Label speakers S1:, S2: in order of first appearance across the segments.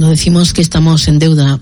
S1: Cuando decimos que estamos en deuda,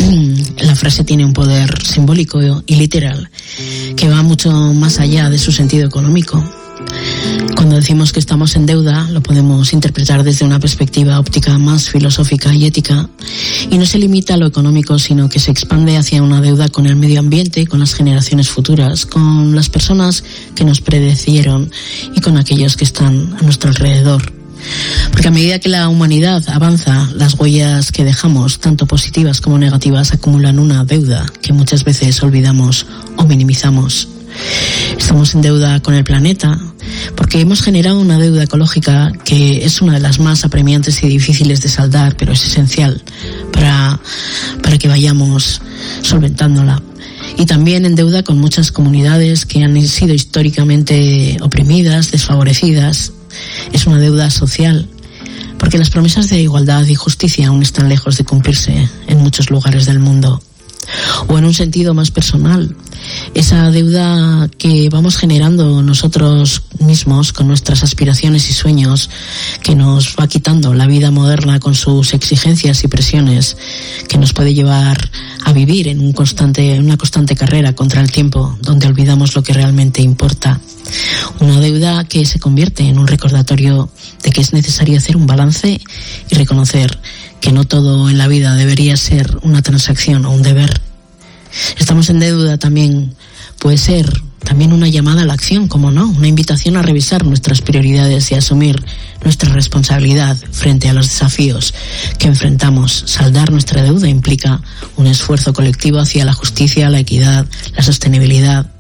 S1: la frase tiene un poder simbólico y literal que va mucho más allá de su sentido económico. Cuando decimos que estamos en deuda, lo podemos interpretar desde una perspectiva óptica más filosófica y ética, y no se limita a lo económico, sino que se expande hacia una deuda con el medio ambiente, con las generaciones futuras, con las personas que nos predecieron y con aquellos que están a nuestro alrededor. Porque a medida que la humanidad avanza, las huellas que dejamos, tanto positivas como negativas, acumulan una deuda que muchas veces olvidamos o minimizamos. Estamos en deuda con el planeta porque hemos generado una deuda ecológica que es una de las más apremiantes y difíciles de saldar, pero es esencial para que vayamos solventándola. Y también en deuda con muchas comunidades que han sido históricamente oprimidas, desfavorecidas. Es una deuda social, porque las promesas de igualdad y justicia aún están lejos de cumplirse en muchos lugares del mundo. O en un sentido más personal, esa deuda que vamos generando nosotros mismos con nuestras aspiraciones y sueños, que nos va quitando la vida moderna con sus exigencias y presiones, que nos puede llevar a vivir en una constante carrera contra el tiempo, donde olvidamos lo que realmente importa. Una deuda que se convierte en un recordatorio de que es necesario hacer un balance y reconocer que no todo en la vida debería ser una transacción o un deber. Estamos en deuda también, puede ser también una llamada a la acción, como no, una invitación a revisar nuestras prioridades y a asumir nuestra responsabilidad frente a los desafíos que enfrentamos. Saldar nuestra deuda implica un esfuerzo colectivo hacia la justicia, la equidad, la sostenibilidad.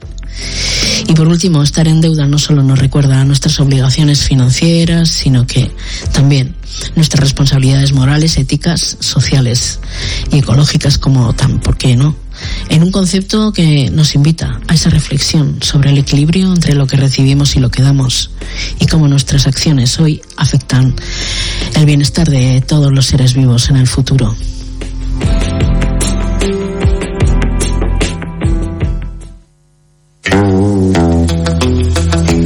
S1: Y por último, estar en deuda no solo nos recuerda a nuestras obligaciones financieras, sino que también nuestras responsabilidades morales, éticas, sociales y ecológicas, ¿por qué no? En un concepto que nos invita a esa reflexión sobre el equilibrio entre lo que recibimos y lo que damos, y cómo nuestras acciones hoy afectan el bienestar de todos los seres vivos en el futuro.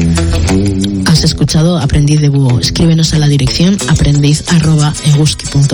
S1: Has escuchado Aprendiz de Búho. Escríbenos a la dirección aprendiz@eguski.es.